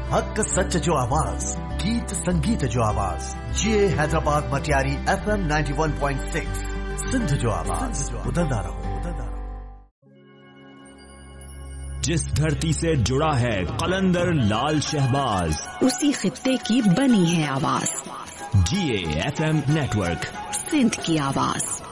हक सच जो आवाज, गीत संगीत जो आवाज, ये हैदराबाद मटियारी FM 91.6 सिंध जो आवाज, बदलता रहो। जिस धरती से जुड़ा है कलंदर लाल शहबाज, उसी खित्ते की बनी है आवाज। GA FM नेटवर्क, सिंध की आवाज।